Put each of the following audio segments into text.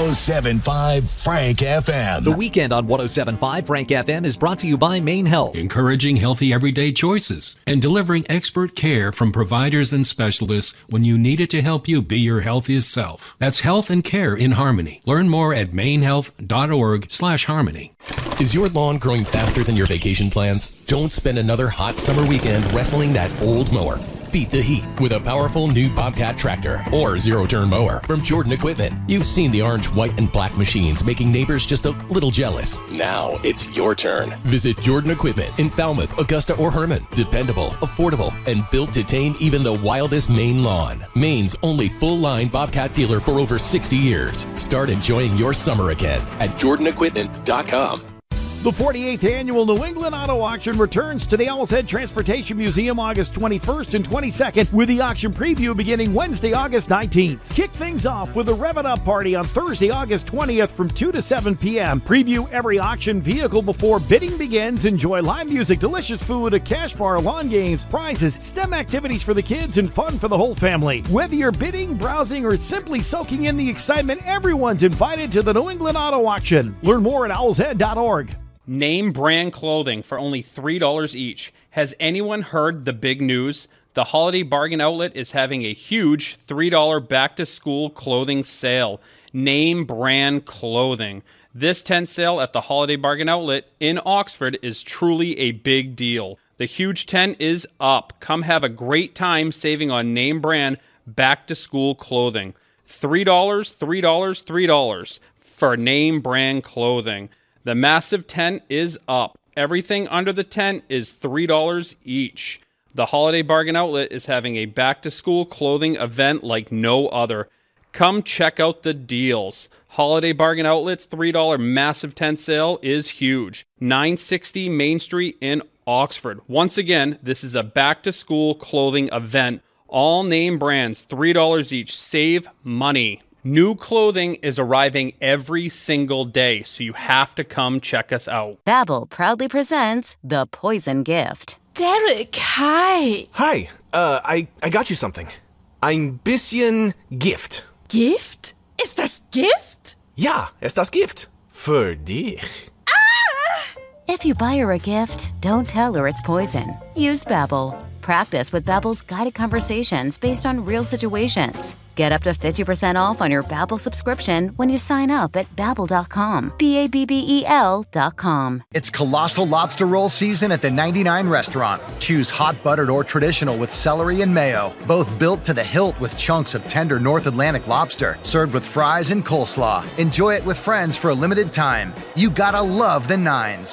107.5 Frank FM. The weekend on 107.5 Frank FM is brought to you by Maine Health. Encouraging healthy everyday choices and delivering expert care from providers and specialists when you need it to help you be your healthiest self. That's health and care in harmony. Learn more at mainehealth.org/harmony. Is your lawn growing faster than your vacation plans? Don't spend another hot summer weekend wrestling that old mower. Beat the heat with a powerful new Bobcat tractor or zero-turn mower from Jordan Equipment. You've seen the orange, white, and black machines making neighbors just a little jealous. Now it's your turn. Visit Jordan Equipment in Falmouth, Augusta, or Herman. Dependable, affordable, and built to tame even the wildest Maine lawn. Maine's only full-line Bobcat dealer for over 60 years. Start enjoying your summer again at jordanequipment.com. The 48th Annual New England Auto Auction returns to the Owl's Head Transportation Museum August 21st and 22nd, with the auction preview beginning Wednesday, August 19th. Kick things off with a Rev It Up party on Thursday, August 20th from 2 to 7 p.m. Preview every auction vehicle before bidding begins. Enjoy live music, delicious food, a cash bar, lawn games, prizes, STEM activities for the kids, and fun for the whole family. Whether you're bidding, browsing, or simply soaking in the excitement, everyone's invited to the New England Auto Auction. Learn more at owlshead.org. Name brand clothing for only $3 each. Has anyone heard the big news? The Holiday Bargain Outlet is having a huge $3 back-to-school clothing sale. Name brand clothing. This tent sale at the Holiday Bargain Outlet in Oxford is truly a big deal. The huge tent is up. Come have a great time saving on name brand back-to-school clothing. $3, $3, $3 for name brand clothing. The massive tent is up. Everything under the tent is $3 each. The Holiday Bargain Outlet is having a back-to-school clothing event like no other. Come check out the deals. Holiday Bargain Outlet's $3 massive tent sale is huge. 960 Main Street in Oxford. Once again, this is a back-to-school clothing event. All name brands, $3 each. Save money. New clothing is arriving every single day, so you have to come check us out. Babbel proudly presents The Poison Gift. Derek, hi. Hi, I got you something. Ein bisschen Gift. Gift? Ist das Gift? Ja, ist das Gift. Für dich. If you buy her a gift, don't tell her it's poison. Use Babbel. Practice with Babbel's guided conversations based on real situations. Get up to 50% off on your Babbel subscription when you sign up at Babbel.com. Babbel.com. It's Colossal Lobster Roll season at the 99 Restaurant. Choose hot buttered or traditional with celery and mayo. Both built to the hilt with chunks of tender North Atlantic lobster. Served with fries and coleslaw. Enjoy it with friends for a limited time. You gotta love the Nines.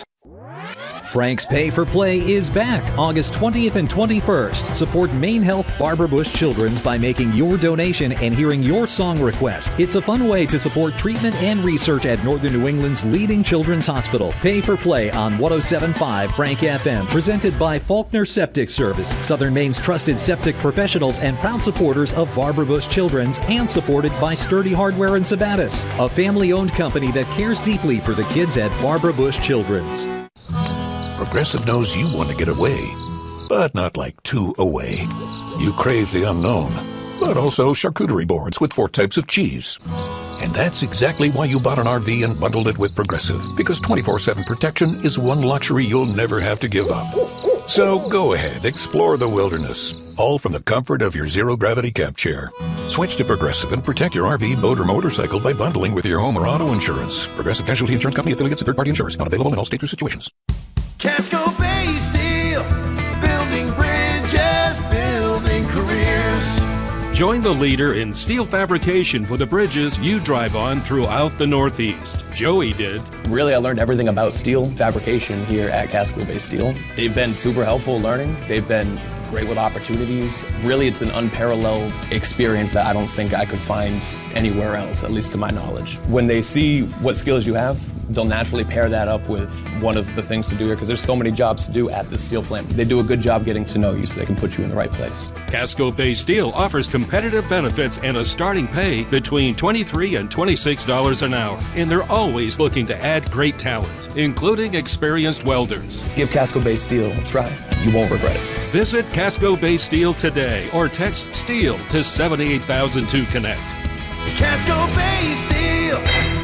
Frank's Pay for Play is back August 20th and 21st. Support Maine Health Barbara Bush Children's by making your donation and hearing your song request. It's a fun way to support treatment and research at Northern New England's leading children's hospital. Pay for Play on 107.5 Frank FM, presented by Faulkner Septic Service, Southern Maine's trusted septic professionals and proud supporters of Barbara Bush Children's, and supported by Sturdy Hardware in Sabattis, a family-owned company that cares deeply for the kids at Barbara Bush Children's. Progressive knows you want to get away, but not like too away. You crave the unknown, but also charcuterie boards with 4 types of cheese. And that's exactly why you bought an RV and bundled it with Progressive, because 24/7 protection is one luxury you'll never have to give up. So go ahead, explore the wilderness, all from the comfort of your zero-gravity camp chair. Switch to Progressive and protect your RV, boat, or motorcycle by bundling with your home or auto insurance. Progressive Casualty Insurance Company, affiliates, and third-party insurers. Not available in all states or situations. Casco Bay Steel, building bridges, building careers. Join the leader in steel fabrication for the bridges you drive on throughout the Northeast. Joey did. Really, I learned everything about steel fabrication here at Casco Bay Steel. They've been super helpful learning. They've been great with opportunities. Really, it's an unparalleled experience that I don't think I could find anywhere else, at least to my knowledge. When they see what skills you have, they'll naturally pair that up with one of the things to do here, because there's so many jobs to do at the steel plant. They do a good job getting to know you so they can put you in the right place. Casco Bay Steel offers competitive benefits and a starting pay between $23 and $26 an hour, and they're always looking to add great talent, including experienced welders. Give Casco Bay Steel a try. You won't regret it. Visit Casco Bay Steel today or text STEEL to 78000 to connect. Casco Bay Steel.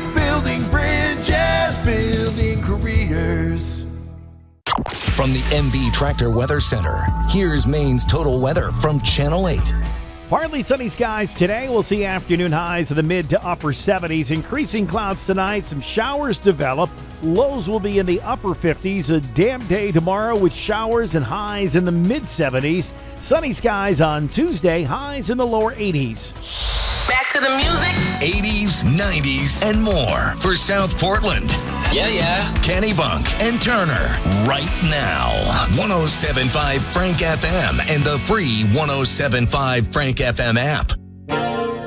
From the MB Tractor Weather Center, here's Maine's total weather from Channel 8. Partly sunny skies today. We'll see afternoon highs in the mid to upper 70s. Increasing clouds tonight. Some showers develop. Lows will be in the upper 50s. A damp day tomorrow with showers and highs in the mid 70s. Sunny skies on Tuesday. Highs in the lower 80s. Back to the music. 80s, 90s, and more for South Portland. Yeah. Kennebunk and Turner right now. 107.5 Frank FM and the free 107.5 Frank FM app.